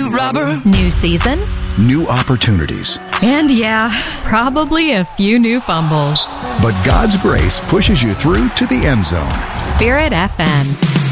to robber. New season. New opportunities. And yeah, probably a few new fumbles. But God's grace pushes you through to the end zone. Spirit FM.